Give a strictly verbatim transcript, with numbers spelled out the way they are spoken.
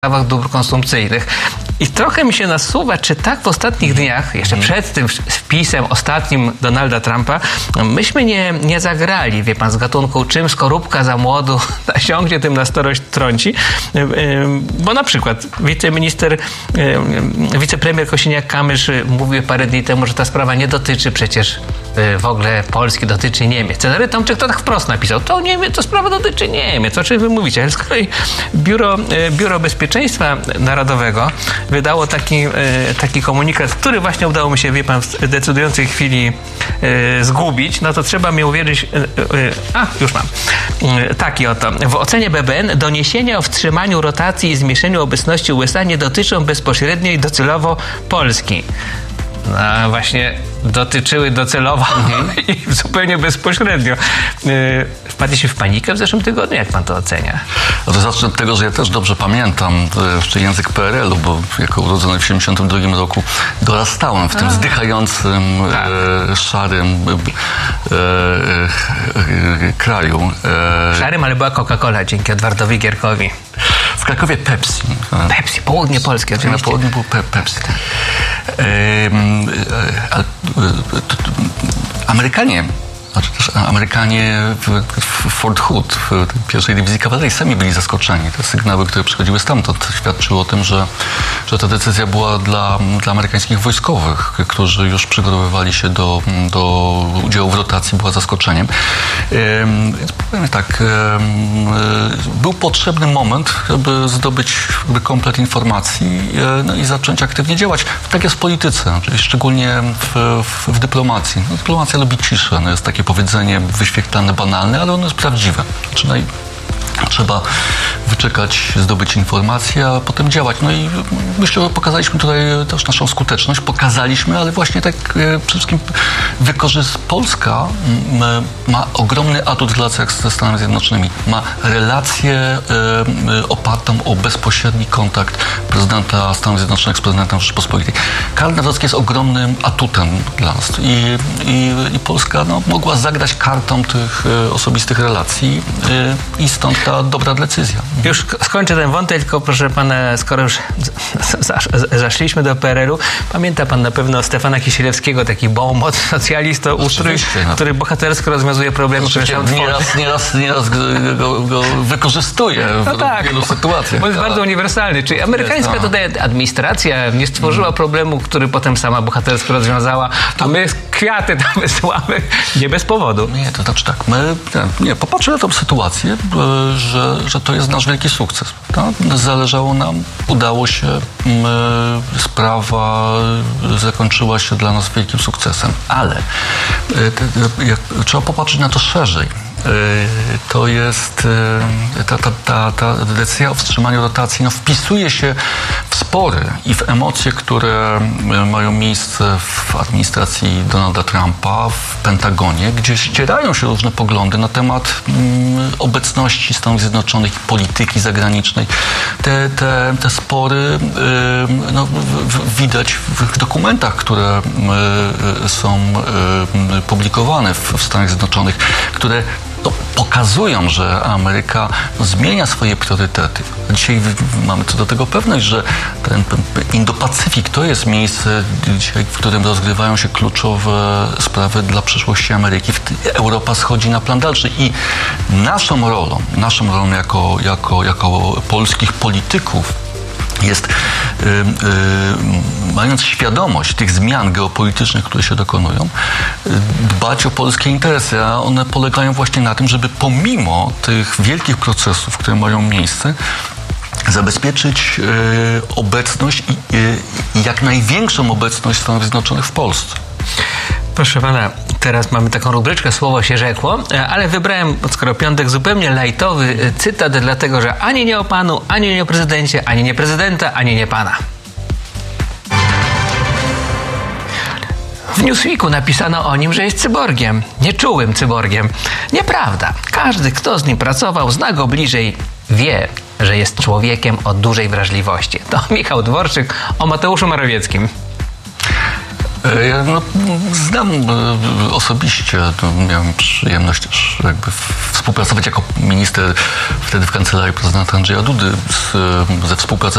sprawach dóbr konsumpcyjnych. I trochę mi się nasuwa, czy tak w ostatnich dniach, jeszcze przed tym wpisem ostatnim Donalda Trumpa, myśmy nie, nie zagrali, wie pan, z gatunku czym skorupka za młodu nasiągnie, tym na starość trąci. Bo na przykład wiceminister, wicepremier Kosiniak-Kamysz mówił parę dni temu, że ta sprawa nie dotyczy przecież w ogóle Polski, dotyczy Niemiec. Cezary Tomczyk to tak wprost napisał. To Niemiec, to sprawa dotyczy Niemiec. O czym wy mówicie? Ale z kolei Biuro, Biuro Bezpieczeństwa Narodowego wydało taki, taki komunikat, który właśnie udało mi się, wie pan, w decydującej chwili zgubić. No to trzeba mi uwierzyć. A, już mam. Taki oto. W ocenie B B N doniesienia o wstrzymaniu rotacji i zmniejszeniu obecności U S A nie dotyczą bezpośrednio i docelowo Polski. No właśnie dotyczyły docelowo mhm. i zupełnie bezpośrednio. Wpadliście w panikę w zeszłym tygodniu? Jak pan to ocenia? No to zacznę od tego, że ja też dobrze pamiętam jeszcze język P R L u, bo jako urodzony w siedemdziesiątym drugim roku dorastałem w tym A. zdychającym, tak. e, szarym e, e, kraju. E, szarym, ale była Coca-Cola dzięki Edwardowi Gierkowi. W Krakowie Pepsi. Pepsi, południe polskie oczywiście. Na południu był pe Pepsi. E, ale, Amerykanie, znaczy też Amerykanie w, w Fort Hood, w pierwszej dywizji kawalerii, sami byli zaskoczeni. Te sygnały, które przychodziły stamtąd, świadczyły o tym, że, że ta decyzja była dla, dla amerykańskich wojskowych, którzy już przygotowywali się do, do udziału w rotacji, była zaskoczeniem. Ehm, więc powiem tak, ehm, był potrzebny moment, żeby zdobyć jakby komplet informacji e, no i zacząć aktywnie działać. Tak jest w polityce, czyli szczególnie w, w, w dyplomacji. No, dyplomacja lubi ciszę, no jest takie powiedzenie wyświetlane, banalne, ale ono jest prawdziwe. Znaczy, no i trzeba wyczekać, zdobyć informacje, a potem działać. No i myślę, że pokazaliśmy tutaj też naszą skuteczność. Pokazaliśmy, ale właśnie tak przede wszystkim wykorzyst... Polska ma ogromny atut w relacjach ze Stanami Zjednoczonymi. Ma relację y, opartą o bezpośredni kontakt prezydenta Stanów Zjednoczonych z prezydentem Rzeczypospolitej. Karol Nawrocki jest ogromnym atutem dla nas. I, i, i Polska no, mogła zagrać kartą tych y, osobistych relacji y, i stąd ta dobra decyzja. Już skończę ten wątek, tylko proszę pana, skoro już zaszliśmy do P R L u, pamięta pan na pewno Stefana Kisielewskiego, taki bonmot socjalista, ustrój, no. który bohatersko rozwiązuje problemy, które są w nieraz, nieraz, nieraz go, go, go wykorzystuje w no tak, wielu sytuacjach. Bo jest tak. bardzo uniwersalny. Czyli amerykańska jest, tutaj administracja nie stworzyła hmm. problemu, który potem sama bohatersko rozwiązała, a my kwiaty tam wysyłamy nie bez powodu. Nie, to znaczy tak, my, nie, nie popatrzmy na tą sytuację, Że, że to jest nasz wielki sukces. Tak? Zależało nam, udało się, my, sprawa zakończyła się dla nas wielkim sukcesem, ale te, jak, trzeba popatrzeć na to szerzej. To jest ta, ta, ta, ta decyzja o wstrzymaniu rotacji no, wpisuje się w spory i w emocje, które mają miejsce w administracji Donalda Trumpa, w Pentagonie, gdzie ścierają się różne poglądy na temat mm, obecności Stanów Zjednoczonych, polityki zagranicznej. Te, te, te spory y, no, w, w, widać w dokumentach, które y, są y, publikowane w, w Stanach Zjednoczonych, które to pokazują, że Ameryka no, zmienia swoje priorytety. Dzisiaj w, mamy co do tego pewność, że ten Indo-Pacyfik to jest miejsce, dzisiaj, w którym rozgrywają się kluczowe sprawy dla przyszłości Ameryki. Europa schodzi na plan dalszy i naszą rolą, naszą rolą jako, jako, jako polskich polityków jest, y, y, mając świadomość tych zmian geopolitycznych, które się dokonują, y, dbać o polskie interesy, a one polegają właśnie na tym, żeby pomimo tych wielkich procesów, które mają miejsce, zabezpieczyć y, obecność i y, jak największą obecność Stanów Zjednoczonych w Polsce. Proszę pana, teraz mamy taką rubryczkę Słowo się rzekło, ale wybrałem, skoro piątek, zupełnie lajtowy cytat, dlatego że ani nie o panu, ani nie o prezydencie, ani nie prezydenta, ani nie pana. W Newsweeku napisano o nim, że jest cyborgiem, nieczułym cyborgiem. Nieprawda. Każdy, kto z nim pracował, zna go bliżej, wie, że jest człowiekiem o dużej wrażliwości. To Michał Dworczyk o Mateuszu Morawieckim. Ja no, znam osobiście, no, miałem przyjemność też jakby współpracować jako minister wtedy w kancelarii prezydenta Andrzeja Dudy z, ze współpracownikami